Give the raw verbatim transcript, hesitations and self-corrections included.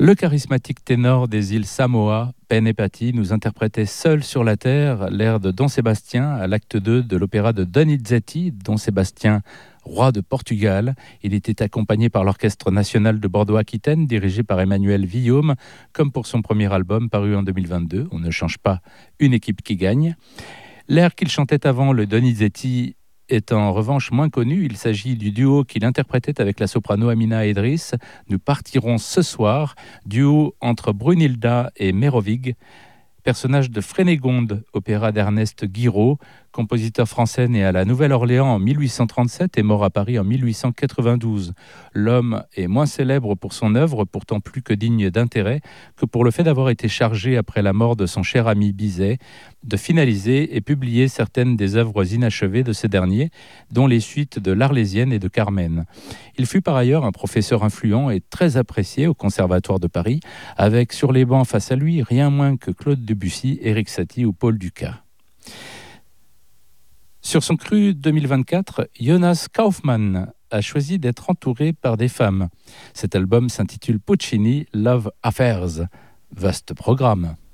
Le charismatique ténor des îles Samoa, Ben Patti, nous interprétait Seul sur la terre l'air de Don Sébastien à l'acte deux de l'opéra de Donizetti, Don Sébastien, roi de Portugal. Il était accompagné par l'Orchestre national de Bordeaux-Aquitaine, dirigé par Emmanuel Villaume, comme pour son premier album paru en deux mille vingt-deux. On ne change pas une équipe qui gagne. L'air qu'il chantait avant, le Donizetti, est en revanche moins connu. Il s'agit du duo qu'il interprétait avec la soprano Amina Edris. Nous partirons ce soir, duo entre Brunilda et Merovig, personnage de Frénégonde, opéra d'Ernest Guiraud, compositeur français né à la Nouvelle-Orléans en mille huit cent trente-sept et mort à Paris en mille huit cent quatre-vingt-douze. L'homme est moins célèbre pour son œuvre, pourtant plus que digne d'intérêt, que pour le fait d'avoir été chargé, après la mort de son cher ami Bizet, de finaliser et publier certaines des œuvres inachevées de ce dernier, dont les suites de l'Arlésienne et de Carmen. Il fut par ailleurs un professeur influent et très apprécié au Conservatoire de Paris, avec sur les bancs face à lui rien moins que Claude Debussy, Éric Satie ou Paul Dukas. Sur son cru deux mille vingt-quatre, Jonas Kaufmann a choisi d'être entouré par des femmes. Cet album s'intitule Puccini Love Affairs. Vaste programme.